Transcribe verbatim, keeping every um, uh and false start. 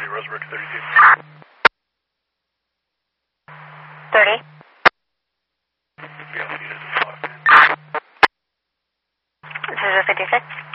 Roseburg thirty-two. thirty. Yeah, This is a fifty-six.